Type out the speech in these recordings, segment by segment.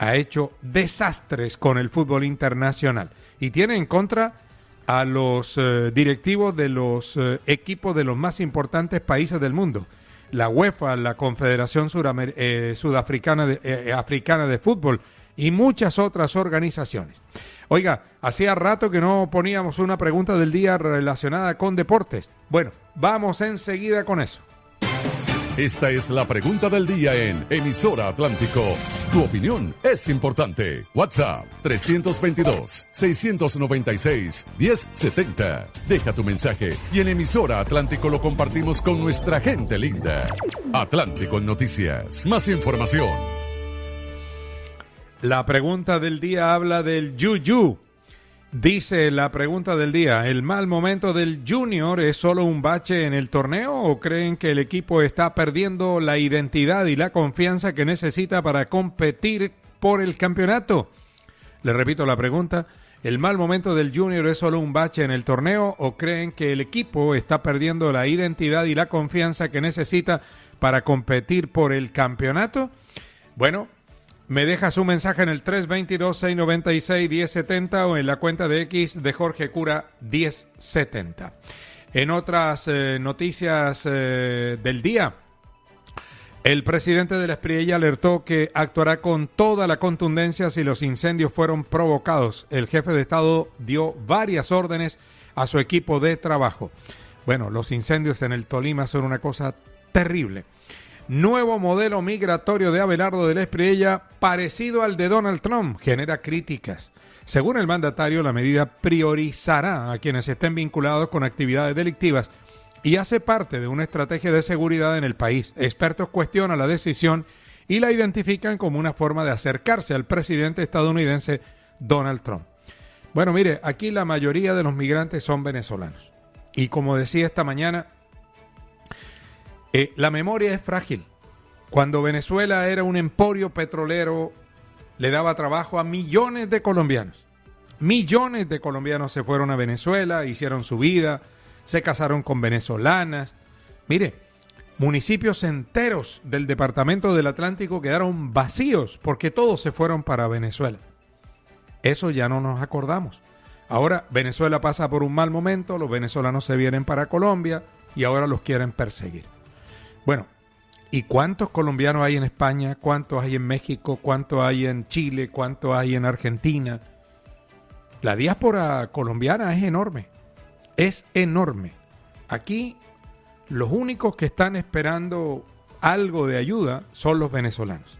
ha hecho desastres con el fútbol internacional y tiene en contra a los directivos de los equipos de los más importantes países del mundo. La UEFA, la Confederación Sudafricana Africana de Fútbol y muchas otras organizaciones. Oiga, hacía rato que no poníamos una pregunta del día relacionada con deportes. Bueno, vamos enseguida con eso. Esta es la pregunta del día en Emisora Atlántico. Tu opinión es importante. WhatsApp 322-696-1070. Deja tu mensaje y en Emisora Atlántico lo compartimos con nuestra gente linda. Atlántico en Noticias. Más información. La pregunta del día habla del yuyu. Dice la pregunta del día, ¿el mal momento del Junior es solo un bache en el torneo o creen que el equipo está perdiendo la identidad y la confianza que necesita para competir por el campeonato? Le repito la pregunta, ¿el mal momento del Junior es solo un bache en el torneo o creen que el equipo está perdiendo la identidad y la confianza que necesita para competir por el campeonato? Bueno, me deja su mensaje en el 322-696-1070 o en la cuenta de X de Jorge Cura 1070. En otras noticias del día, el presidente de la Espriella alertó que actuará con toda la contundencia si los incendios fueron provocados. El jefe de Estado dio varias órdenes a su equipo de trabajo. Bueno, los incendios en el Tolima son una cosa terrible. Nuevo modelo migratorio de Abelardo de la Espriella, parecido al de Donald Trump, genera críticas. Según el mandatario, la medida priorizará a quienes estén vinculados con actividades delictivas y hace parte de una estrategia de seguridad en el país. Expertos cuestionan la decisión y la identifican como una forma de acercarse al presidente estadounidense Donald Trump. Bueno, mire, aquí la mayoría de los migrantes son venezolanos. Y como decía esta mañana, la memoria es frágil. Cuando Venezuela era un emporio petrolero, le daba trabajo a millones de colombianos. Millones de colombianos se fueron a Venezuela, hicieron su vida, se casaron con venezolanas. Mire, municipios enteros del departamento del Atlántico quedaron vacíos porque todos se fueron para Venezuela. Eso ya no nos acordamos. Ahora Venezuela pasa por un mal momento, los venezolanos se vienen para Colombia y ahora los quieren perseguir. Bueno, ¿y cuántos colombianos hay en España? ¿Cuántos hay en México? ¿Cuántos hay en Chile? ¿Cuántos hay en Argentina? La diáspora colombiana es enorme. Es enorme. Aquí los únicos que están esperando algo de ayuda son los venezolanos.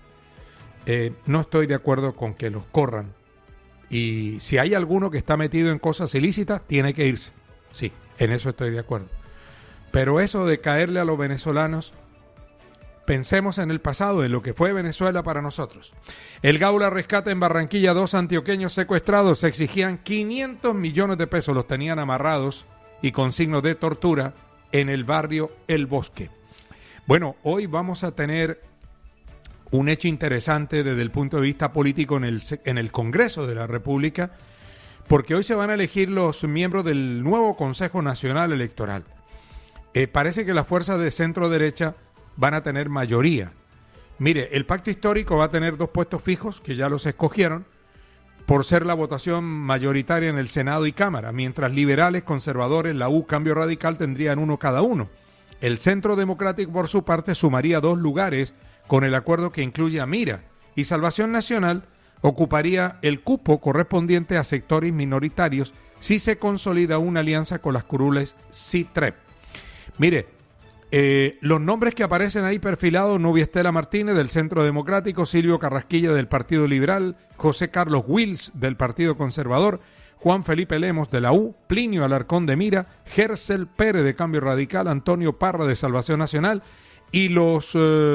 No estoy de acuerdo con que los corran. Y si hay alguno que está metido en cosas ilícitas, tiene que irse. Sí, en eso estoy de acuerdo. Pero eso de caerle a los venezolanos, pensemos en el pasado, en lo que fue Venezuela para nosotros. El Gaula rescata en Barranquilla 2 antioqueños secuestrados. Se exigían 500 millones de pesos. Los tenían amarrados y con signos de tortura en el barrio El Bosque. Bueno, hoy vamos a tener un hecho interesante desde el punto de vista político en el Congreso de la República, porque hoy se van a elegir los miembros del nuevo Consejo Nacional Electoral. Parece que las fuerzas de centro derecha van a tener mayoría. Mire, el pacto histórico va a tener 2 puestos fijos, que ya los escogieron, por ser la votación mayoritaria en el Senado y Cámara, mientras liberales, conservadores, la U, Cambio Radical tendrían 1 cada uno. El Centro Democrático, por su parte, sumaría 2 lugares con el acuerdo que incluye a Mira, y Salvación Nacional ocuparía el cupo correspondiente a sectores minoritarios si se consolida una alianza con las curules CITREP. Mire, los nombres que aparecen ahí perfilados: Nubia Estela Martínez del Centro Democrático, Silvio Carrasquilla del Partido Liberal, José Carlos Wills del Partido Conservador, Juan Felipe Lemos de la U, Plinio Alarcón de Mira, Gersel Pérez de Cambio Radical, Antonio Parra de Salvación Nacional, y los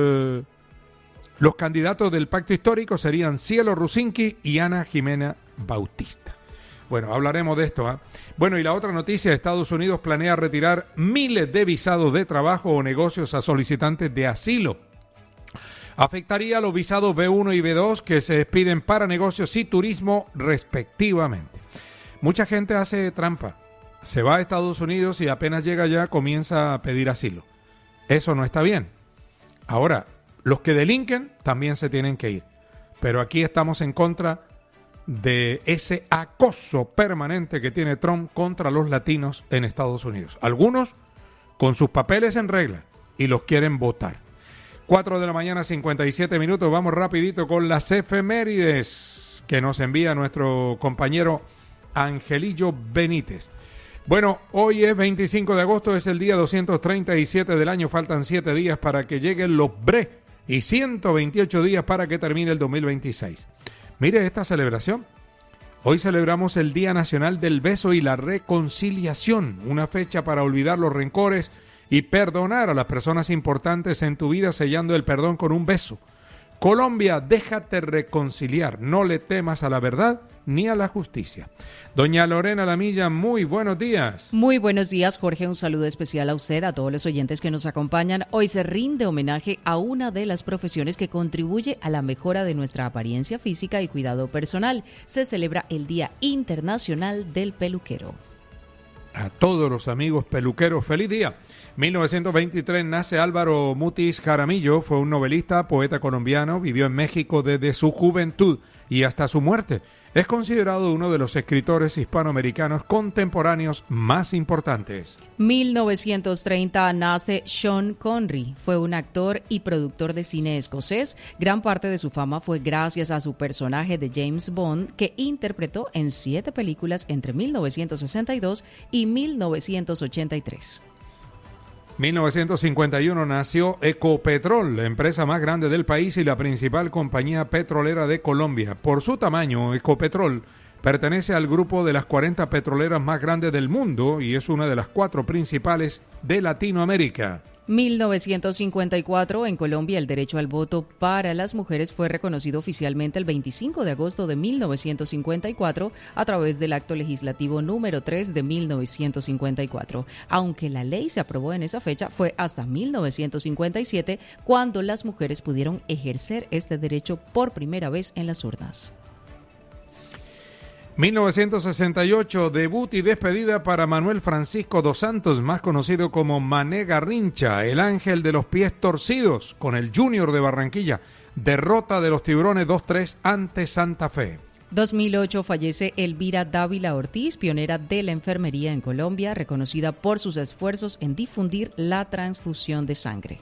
candidatos del pacto histórico serían Cielo Rusinki y Ana Jimena Bautista. Bueno, hablaremos de esto, ¿eh? Bueno, y la otra noticia: Estados Unidos planea retirar miles de visados de trabajo o negocios a solicitantes de asilo. Afectaría a los visados B1 y B2 que se expiden para negocios y turismo respectivamente. Mucha gente hace trampa. Se va a Estados Unidos y apenas llega allá comienza a pedir asilo. Eso no está bien. Ahora, los que delinquen también se tienen que ir. pero aquí estamos en contra de ese acoso permanente que tiene Trump contra los latinos en Estados Unidos. Algunos con sus papeles en regla y los quieren votar. 4 de la mañana, 57 minutos. Vamos rapidito con las efemérides que nos envía nuestro compañero Angelillo Benítez. Bueno, hoy es 25 de agosto, es el día 237 del año. Faltan 7 días para que lleguen los BRE y 128 días para que termine el 2026. Mire esta celebración. Hoy celebramos el Día Nacional del Beso y la Reconciliación, una fecha para olvidar los rencores y perdonar a las personas importantes en tu vida sellando el perdón con un beso. Colombia, déjate reconciliar, no le temas a la verdad ni a la justicia. Doña Lorena Lamilla, muy buenos días. Muy buenos días, Jorge. Un saludo especial a usted, a todos los oyentes que nos acompañan. Hoy se rinde homenaje a una de las profesiones que contribuye a la mejora de nuestra apariencia física y cuidado personal. Se celebra el Día Internacional del Peluquero. A todos los amigos peluqueros, feliz día. 1923 nace Álvaro Mutis Jaramillo, fue un novelista, poeta colombiano, vivió en México desde su juventud y hasta su muerte. Es considerado uno de los escritores hispanoamericanos contemporáneos más importantes. 1930 nace Sean Connery. Fue un actor y productor de cine escocés. Gran parte de su fama fue gracias a su personaje de James Bond, que interpretó en 7 películas entre 1962 y 1983. 1951 nació Ecopetrol, la empresa más grande del país y la principal compañía petrolera de Colombia. Por su tamaño, Ecopetrol pertenece al grupo de las 40 petroleras más grandes del mundo y es una de las 4 principales de Latinoamérica. 1954, en Colombia, el derecho al voto para las mujeres fue reconocido oficialmente el 25 de agosto de 1954 a través del acto legislativo número 3 de 1954. Aunque la ley se aprobó en esa fecha, fue hasta 1957 cuando las mujeres pudieron ejercer este derecho por primera vez en las urnas. 1968, debut y despedida para Manuel Francisco dos Santos, más conocido como Mané Garrincha, el ángel de los pies torcidos, con el Junior de Barranquilla. Derrota de los Tiburones 2-3 ante Santa Fe. 2008 fallece Elvira Dávila Ortiz, pionera de la enfermería en Colombia, reconocida por sus esfuerzos en difundir la transfusión de sangre.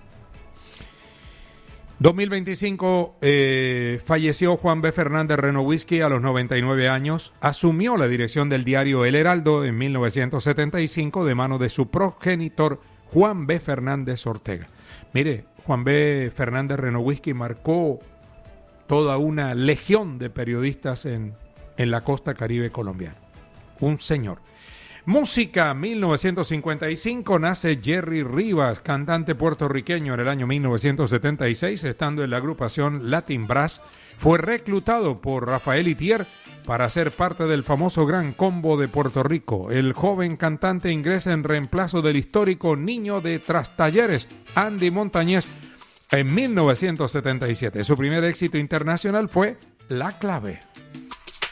2025 falleció Juan B. Fernández Renowisky a los 99 años. Asumió la dirección del diario El Heraldo en 1975 de mano de su progenitor Juan B. Fernández Ortega. Mire, Juan B. Fernández Renowisky marcó toda una legión de periodistas en la costa caribe colombiana. Un señor. Música, 1955, nace Jerry Rivas, cantante puertorriqueño en el año 1976, estando en la agrupación Latin Brass. Fue reclutado por Rafael Itier para ser parte del famoso Gran Combo de Puerto Rico. El joven cantante ingresa en reemplazo del histórico niño de Trastalleres, Andy Montañez, en 1977. Su primer éxito internacional fue La Clave.